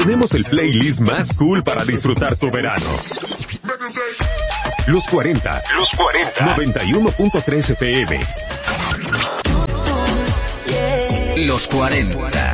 tenemos el playlist más cool para disfrutar tu verano. Los 40. 91.3 FM. Los 40.